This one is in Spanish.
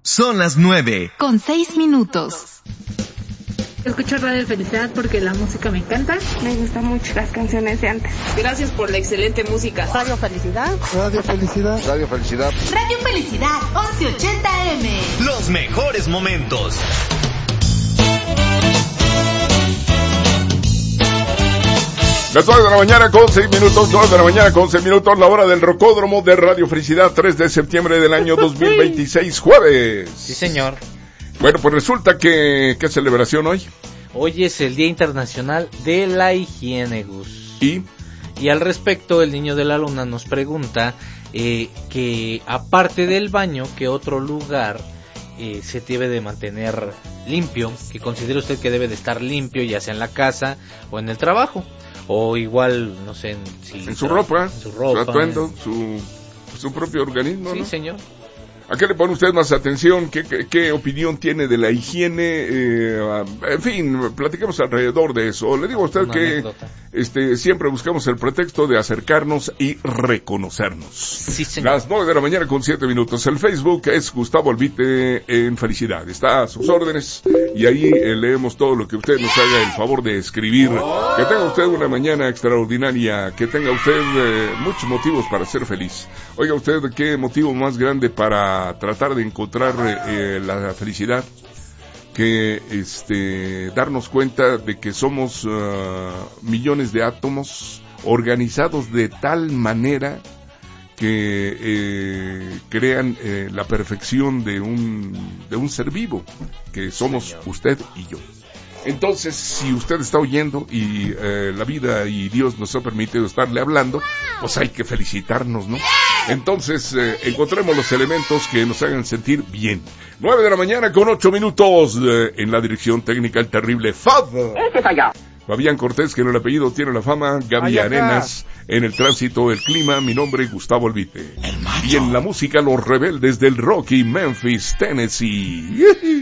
Son las 9:06. Escucho Radio Felicidad porque la música me encanta. Me gustan mucho las canciones de antes. Gracias por la excelente música. Radio Felicidad. Radio Felicidad. Radio Felicidad. Radio Felicidad 1180M. Los mejores momentos. Las 9 de la mañana con 6 minutos, 9 de la mañana con 6 minutos, la hora del Rocódromo de Radio Felicidad, 3 de septiembre del año 2026, jueves. Sí, señor. Bueno, pues resulta que, ¿qué celebración hoy? Hoy es el Día Internacional de la Higiene, Gus. ¿Y? Y al respecto, el niño de la luna nos pregunta que aparte del baño, ¿qué otro lugar se debe de mantener limpio? Que considere usted que debe de estar limpio, ya sea en la casa o en el trabajo. O igual, no sé, en su ropa, su atuendo, su propio organismo, sí, ¿no? Sí, señor. ¿A qué le pone usted más atención? ¿Qué opinión tiene de la higiene? En fin, platiquemos alrededor de eso. Le digo a usted que siempre buscamos el pretexto de acercarnos y reconocernos. Sí, señor. Las 9 de la mañana con 7 minutos. El Facebook es Gustavo Albite en Felicidad. Está a sus órdenes y ahí leemos todo lo que usted nos haga el favor de escribir. Que tenga usted una mañana extraordinaria, que tenga usted muchos motivos para ser feliz. Oiga usted, ¿qué motivo más grande para tratar de encontrar la felicidad que darnos cuenta de que somos millones de átomos organizados de tal manera que crean la perfección de un ser vivo, que somos usted y yo? Entonces, si usted está oyendo y la vida y Dios nos ha permitido estarle hablando, pues hay que felicitarnos, ¿no? Entonces, encontremos los elementos que nos hagan sentir bien. 9 de la mañana con 8 minutos, en la dirección técnica el terrible Fabián Cortés, que en el apellido tiene la fama, Gaby Arenas, en el tránsito, el clima, mi nombre Gustavo Albite. Y en la música, los rebeldes del Rocky, Memphis, Tennessee.